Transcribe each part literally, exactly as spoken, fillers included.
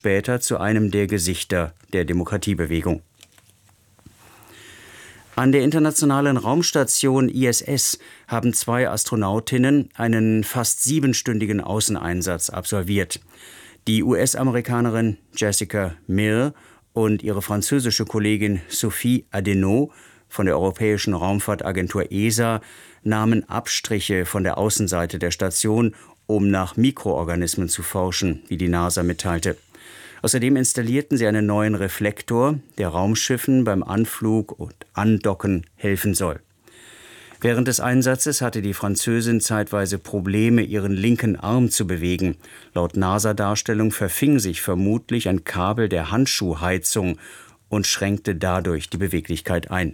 später zu einem der Gesichter der Demokratiebewegung. An der internationalen Raumstation I S S haben zwei Astronautinnen einen fast siebenstündigen Außeneinsatz absolviert. Die U S-Amerikanerin Jessica Meir und ihre französische Kollegin Sophie Adenau von der Europäischen Raumfahrtagentur E S A nahmen Abstriche von der Außenseite der Station, um nach Mikroorganismen zu forschen, wie die NASA mitteilte. Außerdem installierten sie einen neuen Reflektor, der Raumschiffen beim Anflug und Andocken helfen soll. Während des Einsatzes hatte die Französin zeitweise Probleme, ihren linken Arm zu bewegen. Laut NASA-Darstellung verfing sich vermutlich ein Kabel der Handschuhheizung und schränkte dadurch die Beweglichkeit ein.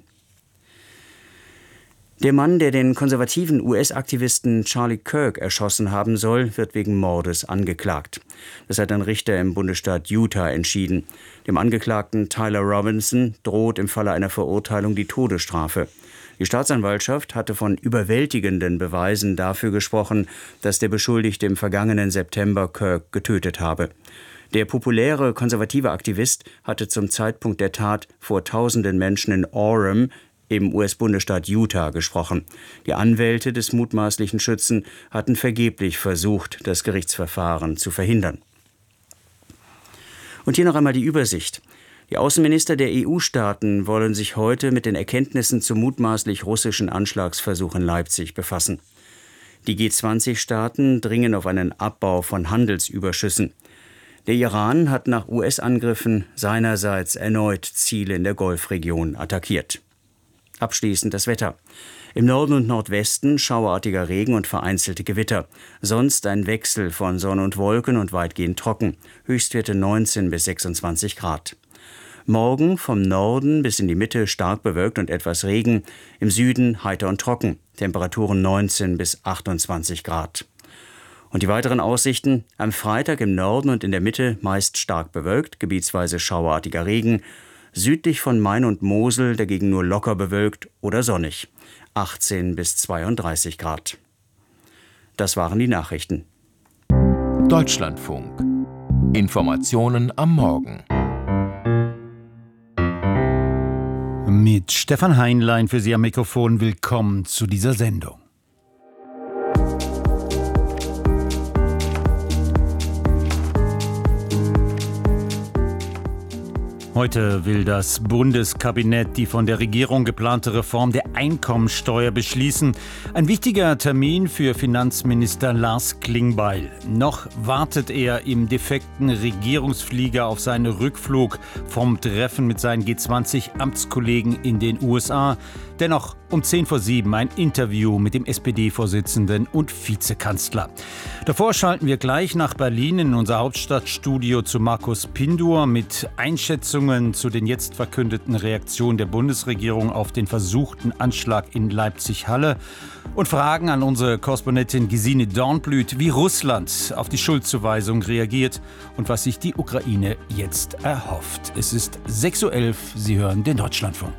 Der Mann, der den konservativen U S-Aktivisten Charlie Kirk erschossen haben soll, wird wegen Mordes angeklagt. Das hat ein Richter im Bundesstaat Utah entschieden. Dem Angeklagten Tyler Robinson droht im Falle einer Verurteilung die Todesstrafe. Die Staatsanwaltschaft hatte von überwältigenden Beweisen dafür gesprochen, dass der Beschuldigte im vergangenen September Kirk getötet habe. Der populäre konservative Aktivist hatte zum Zeitpunkt der Tat vor tausenden Menschen in Orem im U S-Bundesstaat Utah gesprochen. Die Anwälte des mutmaßlichen Schützen hatten vergeblich versucht, das Gerichtsverfahren zu verhindern. Und hier noch einmal die Übersicht. Die Außenminister der E U-Staaten wollen sich heute mit den Erkenntnissen zum mutmaßlich russischen Anschlagsversuch in Leipzig befassen. Die G zwanzig Staaten dringen auf einen Abbau von Handelsüberschüssen. Der Iran hat nach U S-Angriffen seinerseits erneut Ziele in der Golfregion attackiert. Abschließend das Wetter. Im Norden und Nordwesten schauerartiger Regen und vereinzelte Gewitter. Sonst ein Wechsel von Sonne und Wolken und weitgehend trocken. Höchstwerte neunzehn bis sechsundzwanzig Grad. Morgen vom Norden bis in die Mitte stark bewölkt und etwas Regen. Im Süden heiter und trocken. Temperaturen neunzehn bis achtundzwanzig Grad. Und die weiteren Aussichten: am Freitag im Norden und in der Mitte meist stark bewölkt, gebietsweise schauerartiger Regen. Südlich von Main und Mosel dagegen nur locker bewölkt oder sonnig. achtzehn bis zweiunddreißig Grad. Das waren die Nachrichten. Deutschlandfunk. Informationen am Morgen. Mit Stefan Heinlein für Sie am Mikrofon. Willkommen zu dieser Sendung. Heute will das Bundeskabinett die von der Regierung geplante Reform der Einkommensteuer beschließen. Ein wichtiger Termin für Finanzminister Lars Klingbeil. Noch wartet er im defekten Regierungsflieger auf seinen Rückflug vom Treffen mit seinen G zwanzig Amtskollegen in den U S A. Dennoch um zehn vor sieben ein Interview mit dem S P D-Vorsitzenden und Vizekanzler. Davor schalten wir gleich nach Berlin in unser Hauptstadtstudio zu Markus Pindur mit Einschätzungen zu den jetzt verkündeten Reaktionen der Bundesregierung auf den versuchten Anschlag in Leipzig-Halle und Fragen an unsere Korrespondentin Gesine Dornblüt, wie Russland auf die Schuldzuweisung reagiert und was sich die Ukraine jetzt erhofft. Es ist sechs Uhr elf, Sie hören den Deutschlandfunk.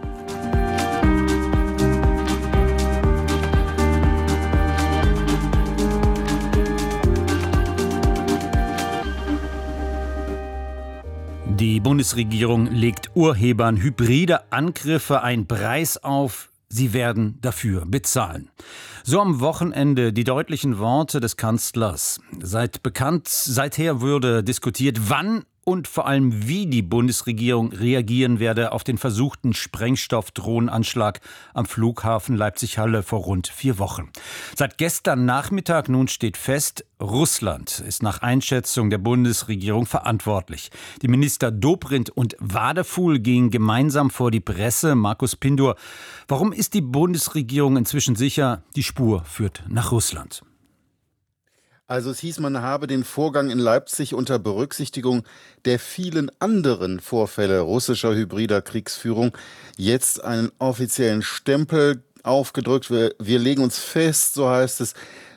Die Bundesregierung legt Urhebern hybrider Angriffe einen Preis auf. Sie werden dafür bezahlen. So am Wochenende die deutlichen Worte des Kanzlers. Seit bekannt, seither würde diskutiert, wann und vor allem wie die Bundesregierung reagieren werde auf den versuchten Sprengstoffdrohnenanschlag am Flughafen Leipzig-Halle vor rund vier Wochen. Seit gestern Nachmittag nun steht fest, Russland ist nach Einschätzung der Bundesregierung verantwortlich. Die Minister Dobrindt und Wadefuhl gingen gemeinsam vor die Presse. Markus Pindur, warum ist die Bundesregierung inzwischen sicher, die Spur führt nach Russland? Also es hieß, man habe den Vorgang in Leipzig unter Berücksichtigung der vielen anderen Vorfälle russischer hybrider Kriegsführung jetzt einen offiziellen Stempel aufgedrückt. Wir, wir legen uns fest, so heißt es,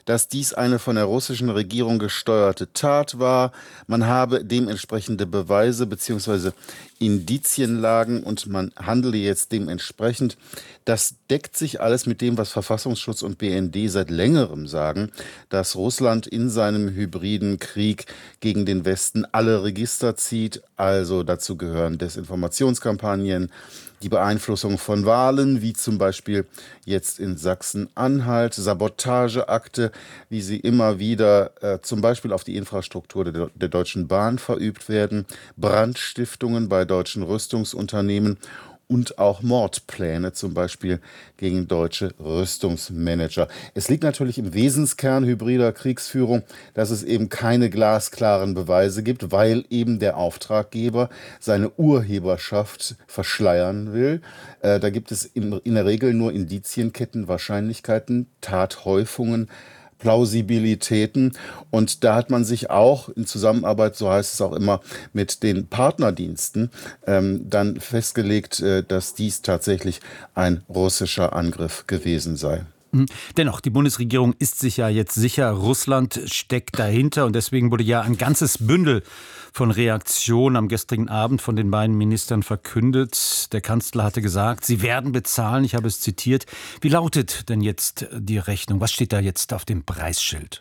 dass dies eine von der russischen Regierung gesteuerte Tat war. Man habe dementsprechende Beweise bzw. Indizienlagen und man handele jetzt dementsprechend. Das deckt sich alles mit dem, was Verfassungsschutz und B N D seit längerem sagen, dass Russland in seinem hybriden Krieg gegen den Westen alle Register zieht. Also dazu gehören Desinformationskampagnen, die Beeinflussung von Wahlen, wie zum Beispiel jetzt in Sachsen-Anhalt, Sabotageakte, wie sie immer wieder äh, zum Beispiel auf die Infrastruktur der, der Deutschen Bahn verübt werden, Brandstiftungen bei deutschen Rüstungsunternehmen und auch Mordpläne, zum Beispiel gegen deutsche Rüstungsmanager. Es liegt natürlich im Wesenskern hybrider Kriegsführung, dass es eben keine glasklaren Beweise gibt, weil eben der Auftraggeber seine Urheberschaft verschleiern will. Äh, da gibt es in, in der Regel nur Indizienketten, Wahrscheinlichkeiten, Tathäufungen, Plausibilitäten, und da hat man sich auch in Zusammenarbeit, so heißt es auch immer, mit den Partnerdiensten ähm, dann festgelegt, äh, dass dies tatsächlich ein russischer Angriff gewesen sei. Dennoch, die Bundesregierung ist sich ja jetzt sicher, Russland steckt dahinter, und deswegen wurde ja ein ganzes Bündel von Reaktionen am gestrigen Abend von den beiden Ministern verkündet. Der Kanzler hatte gesagt, sie werden bezahlen, ich habe es zitiert. Wie lautet denn jetzt die Rechnung? Was steht da jetzt auf dem Preisschild?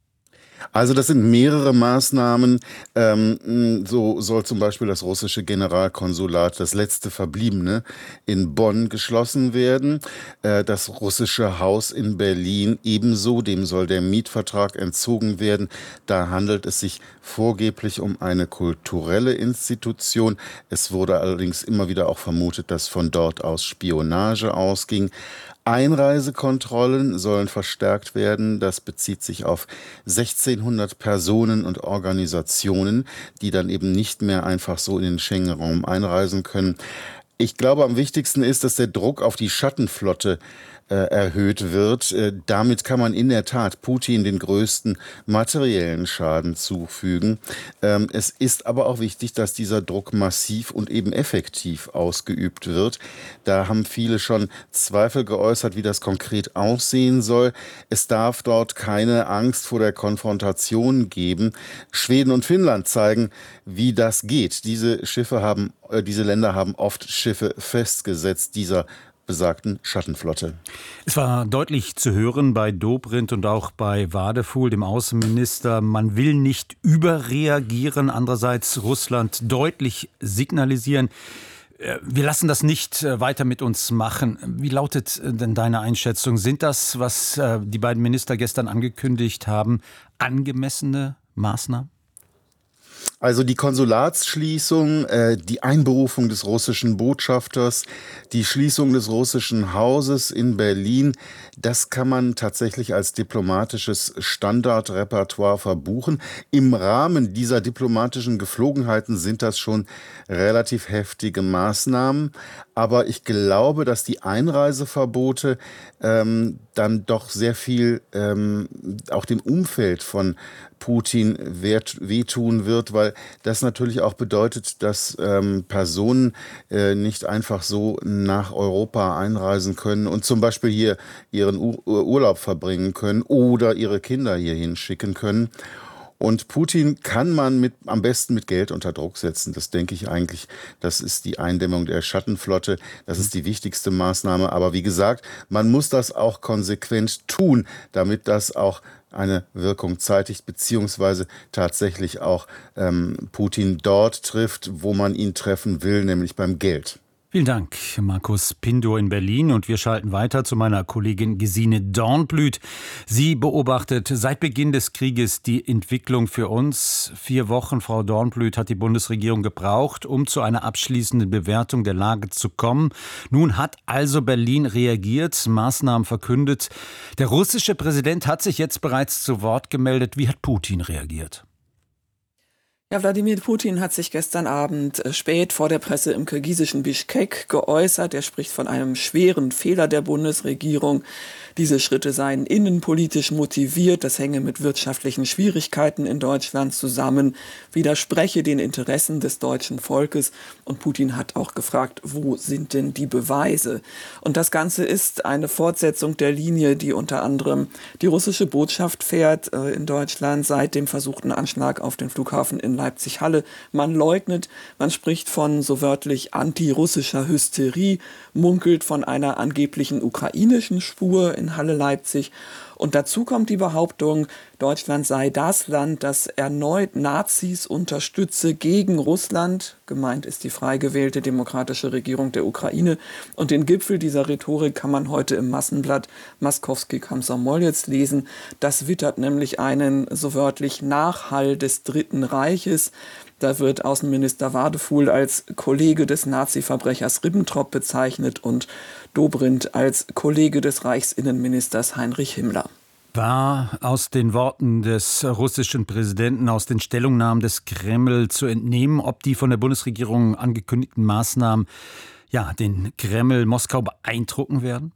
Also das sind mehrere Maßnahmen. Ähm, so soll zum Beispiel das russische Generalkonsulat, das letzte verbliebene, in Bonn geschlossen werden. Äh, das russische Haus in Berlin ebenso, dem soll der Mietvertrag entzogen werden. Da handelt es sich vorgeblich um eine kulturelle Institution. Es wurde allerdings immer wieder auch vermutet, dass von dort aus Spionage ausging. Einreisekontrollen sollen verstärkt werden. Das bezieht sich auf sechzehnhundert Personen und Organisationen, die dann eben nicht mehr einfach so in den Schengen-Raum einreisen können. Ich glaube, am wichtigsten ist, dass der Druck auf die Schattenflotte äh, erhöht wird. Äh, damit kann man in der Tat Putin den größten materiellen Schaden zufügen. Ähm, es ist aber auch wichtig, dass dieser Druck massiv und eben effektiv ausgeübt wird. Da haben viele schon Zweifel geäußert, wie das konkret aussehen soll. Es darf dort keine Angst vor der Konfrontation geben. Schweden und Finnland zeigen, wie das geht. Diese Schiffe haben, äh, diese Länder haben oft Schiffe festgesetzt dieser besagten Schattenflotte. Es war deutlich zu hören bei Dobrindt und auch bei Wadefuhl, dem Außenminister, man will nicht überreagieren, andererseits Russland deutlich signalisieren, wir lassen das nicht weiter mit uns machen. Wie lautet denn deine Einschätzung? Sind das, was die beiden Minister gestern angekündigt haben, angemessene Maßnahmen? Also die Konsulatsschließung, äh, die Einberufung des russischen Botschafters, die Schließung des russischen Hauses in Berlin, das kann man tatsächlich als diplomatisches Standardrepertoire verbuchen. Im Rahmen dieser diplomatischen Geflogenheiten sind das schon relativ heftige Maßnahmen. Aber ich glaube, dass die Einreiseverbote ähm, dann doch sehr viel ähm, auch dem Umfeld von Putin wert, wehtun wird, weil das natürlich auch bedeutet, dass ähm, Personen äh, nicht einfach so nach Europa einreisen können und zum Beispiel hier ihren Ur- Urlaub verbringen können oder ihre Kinder hierhin schicken können. Und Putin kann man mit, am besten mit Geld unter Druck setzen. Das denke ich eigentlich, das ist die Eindämmung der Schattenflotte. Das ist die wichtigste Maßnahme. Aber wie gesagt, man muss das auch konsequent tun, damit das auch eine Wirkung zeitigt, beziehungsweise tatsächlich auch ähm, Putin dort trifft, wo man ihn treffen will, nämlich beim Geld. Vielen Dank, Markus Pindor in Berlin. Und wir schalten weiter zu meiner Kollegin Gesine Dornblüt. Sie beobachtet seit Beginn des Krieges die Entwicklung für uns. Vier Wochen, Frau Dornblüt, hat die Bundesregierung gebraucht, um zu einer abschließenden Bewertung der Lage zu kommen. Nun hat also Berlin reagiert, Maßnahmen verkündet. Der russische Präsident hat sich jetzt bereits zu Wort gemeldet. Wie hat Putin reagiert? Ja, Wladimir Putin hat sich gestern Abend äh, spät vor der Presse im kirgisischen Bischkek geäußert. Er spricht von einem schweren Fehler der Bundesregierung. Diese Schritte seien innenpolitisch motiviert, das hänge mit wirtschaftlichen Schwierigkeiten in Deutschland zusammen, widerspreche den Interessen des deutschen Volkes. Und Putin hat auch gefragt, wo sind denn die Beweise? Und das Ganze ist eine Fortsetzung der Linie, die unter anderem die russische Botschaft fährt äh, in Deutschland seit dem versuchten Anschlag auf den Flughafen in Leipzig-Halle. Man leugnet, man spricht von so wörtlich antirussischer Hysterie, munkelt von einer angeblichen ukrainischen Spur in Halle-Leipzig. Und dazu kommt die Behauptung, Deutschland sei das Land, das erneut Nazis unterstütze gegen Russland. Gemeint ist die frei gewählte demokratische Regierung der Ukraine. Und den Gipfel dieser Rhetorik kann man heute im Massenblatt Maskowski-Komsomolets lesen. Das wittert nämlich einen so wörtlich Nachhall des Dritten Reiches. Da wird Außenminister Wadefuhl als Kollege des Nazi-Verbrechers Ribbentrop bezeichnet und Dobrindt als Kollege des Reichsinnenministers Heinrich Himmler. War aus den Worten des russischen Präsidenten, aus den Stellungnahmen des Kreml zu entnehmen, ob die von der Bundesregierung angekündigten Maßnahmen ja, den Kreml, Moskau beeindrucken werden?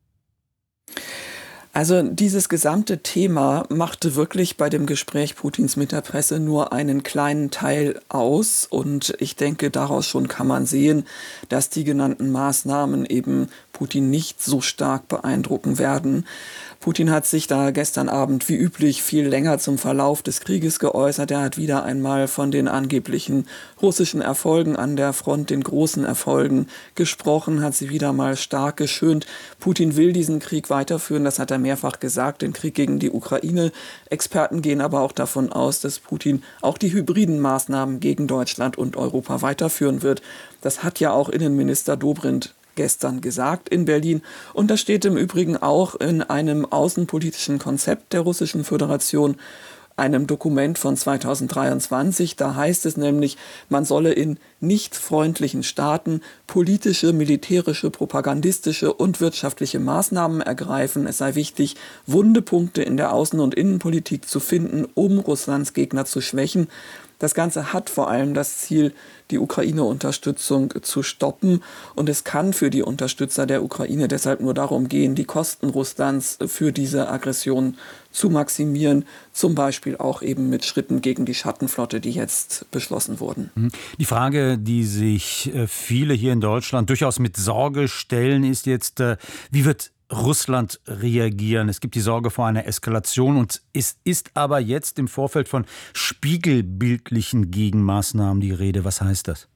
Also dieses gesamte Thema machte wirklich bei dem Gespräch Putins mit der Presse nur einen kleinen Teil aus. Und ich denke, daraus schon kann man sehen, dass die genannten Maßnahmen eben Putin nicht so stark beeindrucken werden. Putin hat sich da gestern Abend wie üblich viel länger zum Verlauf des Krieges geäußert. Er hat wieder einmal von den angeblichen russischen Erfolgen an der Front, den großen Erfolgen gesprochen, hat sie wieder mal stark geschönt. Putin will diesen Krieg weiterführen, das hat er mehrfach gesagt, den Krieg gegen die Ukraine. Experten gehen aber auch davon aus, dass Putin auch die hybriden Maßnahmen gegen Deutschland und Europa weiterführen wird. Das hat ja auch Innenminister Dobrindt gestern gesagt in Berlin. Und das steht im Übrigen auch in einem außenpolitischen Konzept der Russischen Föderation, einem Dokument von zweitausenddreiundzwanzig. Da heißt es nämlich, man solle in nicht freundlichen Staaten politische, militärische, propagandistische und wirtschaftliche Maßnahmen ergreifen. Es sei wichtig, Wundepunkte in der Außen- und Innenpolitik zu finden, um Russlands Gegner zu schwächen. Das Ganze hat vor allem das Ziel, die Ukraine-Unterstützung zu stoppen. Und es kann für die Unterstützer der Ukraine deshalb nur darum gehen, die Kosten Russlands für diese Aggression zu maximieren. Zum Beispiel auch eben mit Schritten gegen die Schattenflotte, die jetzt beschlossen wurden. Die Frage, die sich viele hier in Deutschland durchaus mit Sorge stellen, ist jetzt, wie wird Russland reagieren? Es gibt die Sorge vor einer Eskalation und es ist aber jetzt im Vorfeld von spiegelbildlichen Gegenmaßnahmen die Rede. Was heißt das?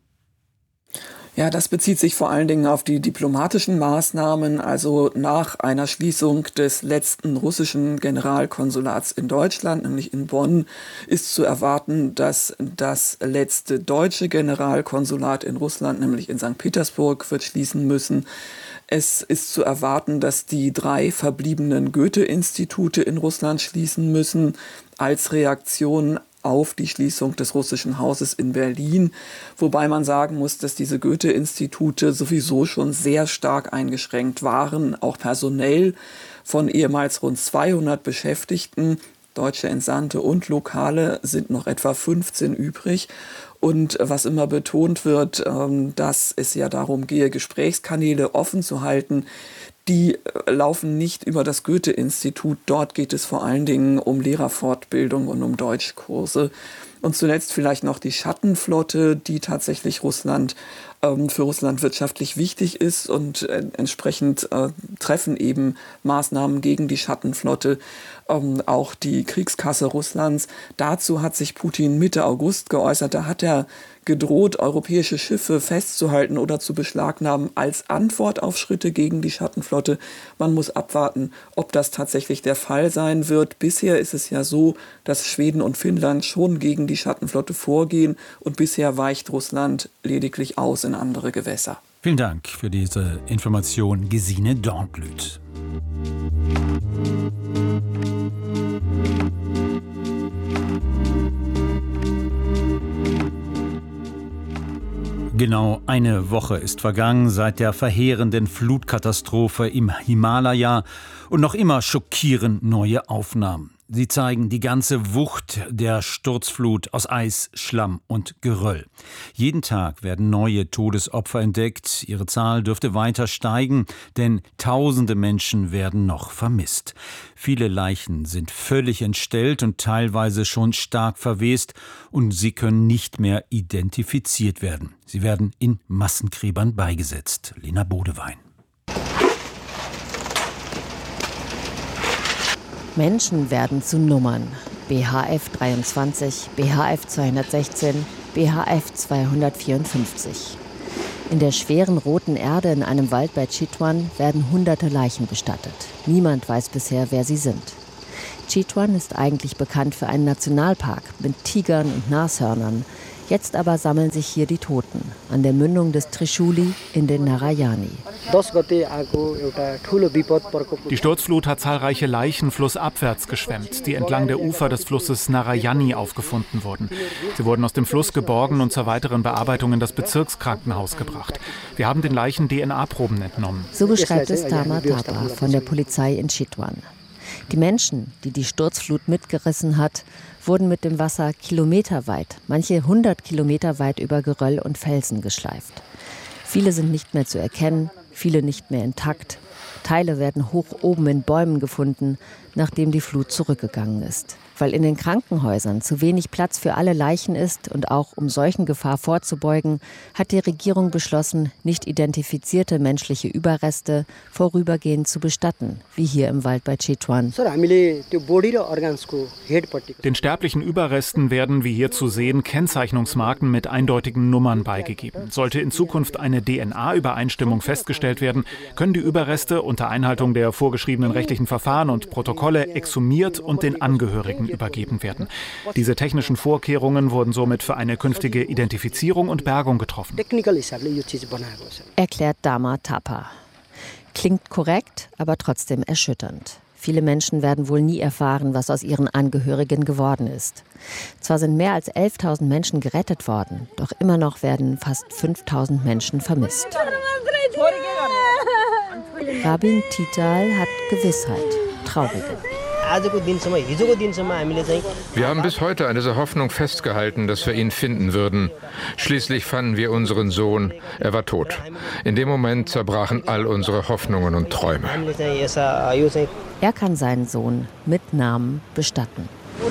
Ja, das bezieht sich vor allen Dingen auf die diplomatischen Maßnahmen. Also nach einer Schließung des letzten russischen Generalkonsulats in Deutschland, nämlich in Bonn, ist zu erwarten, dass das letzte deutsche Generalkonsulat in Russland, nämlich in Sankt Petersburg, wird schließen müssen. Es ist zu erwarten, dass die drei verbliebenen Goethe-Institute in Russland schließen müssen, als Reaktion auf die Schließung des russischen Hauses in Berlin. Wobei man sagen muss, dass diese Goethe-Institute sowieso schon sehr stark eingeschränkt waren, auch personell. Von ehemals rund zweihundert Beschäftigten, deutsche Entsandte und Lokale, sind noch etwa fünfzehn übrig. Und was immer betont wird, dass es ja darum gehe, Gesprächskanäle offen zu halten, die laufen nicht über das Goethe-Institut. Dort geht es vor allen Dingen um Lehrerfortbildung und um Deutschkurse. Und zuletzt vielleicht noch die Schattenflotte, die tatsächlich Russland ähm, für Russland wirtschaftlich wichtig ist. Und äh, entsprechend äh, treffen eben Maßnahmen gegen die Schattenflotte ähm, auch die Kriegskasse Russlands. Dazu hat sich Putin Mitte August geäußert. Da hat er gedroht, europäische Schiffe festzuhalten oder zu beschlagnahmen als Antwort auf Schritte gegen die Schattenflotte. Man muss abwarten, ob das tatsächlich der Fall sein wird. Bisher ist es ja so, dass Schweden und Finnland schon gegen die Schattenflotte vorgehen und bisher weicht Russland lediglich aus in andere Gewässer. Vielen Dank für diese Information, Gesine Dornblüt. Genau eine Woche ist vergangen seit der verheerenden Flutkatastrophe im Himalaya und noch immer schockieren neue Aufnahmen. Sie zeigen die ganze Wucht der Sturzflut aus Eis, Schlamm und Geröll. Jeden Tag werden neue Todesopfer entdeckt. Ihre Zahl dürfte weiter steigen, denn tausende Menschen werden noch vermisst. Viele Leichen sind völlig entstellt und teilweise schon stark verwest und sie können nicht mehr identifiziert werden. Sie werden in Massengräbern beigesetzt. Lena Bodewein. Menschen werden zu Nummern. B H F dreiundzwanzig, B H F zweihundertsechzehn, B H F zweihundertvierundfünfzig. In der schweren roten Erde in einem Wald bei Chitwan werden hunderte Leichen bestattet. Niemand weiß bisher, wer sie sind. Chitwan ist eigentlich bekannt für einen Nationalpark mit Tigern und Nashörnern. Jetzt aber sammeln sich hier die Toten an der Mündung des Trishuli in den Narayani. Die Sturzflut hat zahlreiche Leichen flussabwärts geschwemmt, die entlang der Ufer des Flusses Narayani aufgefunden wurden. Sie wurden aus dem Fluss geborgen und zur weiteren Bearbeitung in das Bezirkskrankenhaus gebracht. Wir haben den Leichen D N A-Proben entnommen. So beschreibt es Tama Thapa von der Polizei in Chitwan. Die Menschen, die die Sturzflut mitgerissen hat, wurden mit dem Wasser kilometerweit, manche hundert Kilometer weit über Geröll und Felsen geschleift. Viele sind nicht mehr zu erkennen, viele nicht mehr intakt. Teile werden hoch oben in Bäumen gefunden, nachdem die Flut zurückgegangen ist. Weil in den Krankenhäusern zu wenig Platz für alle Leichen ist und auch um Seuchengefahr vorzubeugen, hat die Regierung beschlossen, nicht identifizierte menschliche Überreste vorübergehend zu bestatten, wie hier im Wald bei Chitwan. Den sterblichen Überresten werden, wie hier zu sehen, Kennzeichnungsmarken mit eindeutigen Nummern beigegeben. Sollte in Zukunft eine D N A-Übereinstimmung festgestellt werden, können die Überreste unter Einhaltung der vorgeschriebenen rechtlichen Verfahren und Protokolle exhumiert und den Angehörigen übergeben werden. Diese technischen Vorkehrungen wurden somit für eine künftige Identifizierung und Bergung getroffen. Erklärt Tama Thapa. Klingt korrekt, aber trotzdem erschütternd. Viele Menschen werden wohl nie erfahren, was aus ihren Angehörigen geworden ist. Zwar sind mehr als elftausend Menschen gerettet worden, doch immer noch werden fast fünftausend Menschen vermisst. Rabin Tital hat Gewissheit, traurige. Wir haben bis heute an dieser Hoffnung festgehalten, dass wir ihn finden würden. Schließlich fanden wir unseren Sohn. Er war tot. In dem Moment zerbrachen all unsere Hoffnungen und Träume. Er kann seinen Sohn mit Namen bestatten.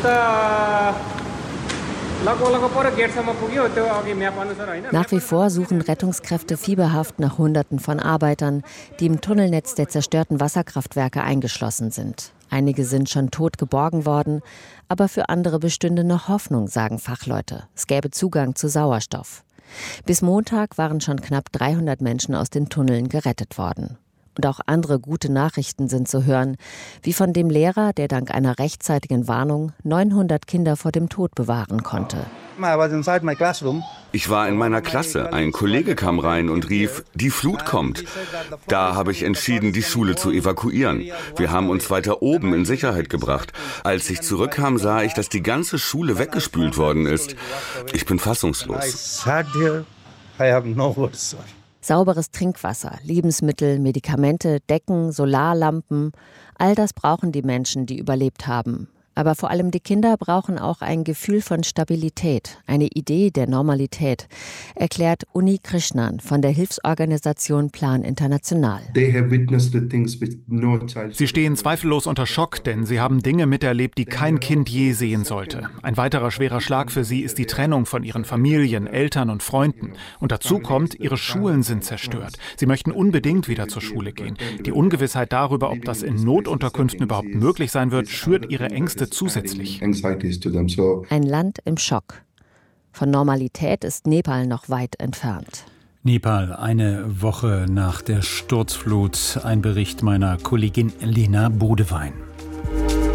Nach wie vor suchen Rettungskräfte fieberhaft nach Hunderten von Arbeitern, die im Tunnelnetz der zerstörten Wasserkraftwerke eingeschlossen sind. Einige sind schon tot geborgen worden, aber für andere bestünde noch Hoffnung, sagen Fachleute. Es gäbe Zugang zu Sauerstoff. Bis Montag waren schon knapp dreihundert Menschen aus den Tunneln gerettet worden. Und auch andere gute Nachrichten sind zu hören, wie von dem Lehrer, der dank einer rechtzeitigen Warnung neunhundert Kinder vor dem Tod bewahren konnte. Ich war in meiner Klasse. Ein Kollege kam rein und rief, die Flut kommt. Da habe ich entschieden, die Schule zu evakuieren. Wir haben uns weiter oben in Sicherheit gebracht. Als ich zurückkam, sah ich, dass die ganze Schule weggespült worden ist. Ich bin fassungslos. Sauberes Trinkwasser, Lebensmittel, Medikamente, Decken, Solarlampen, all das brauchen die Menschen, die überlebt haben. Aber vor allem die Kinder brauchen auch ein Gefühl von Stabilität, eine Idee der Normalität, erklärt Uni Krishnan von der Hilfsorganisation Plan International. Sie stehen zweifellos unter Schock, denn sie haben Dinge miterlebt, die kein Kind je sehen sollte. Ein weiterer schwerer Schlag für sie ist die Trennung von ihren Familien, Eltern und Freunden. Und dazu kommt, ihre Schulen sind zerstört. Sie möchten unbedingt wieder zur Schule gehen. Die Ungewissheit darüber, ob das in Notunterkünften überhaupt möglich sein wird, schürt ihre Ängste zusätzlich. Ein Land im Schock. Von Normalität ist Nepal noch weit entfernt. Nepal, eine Woche nach der Sturzflut. Ein Bericht meiner Kollegin Lena Bodewein.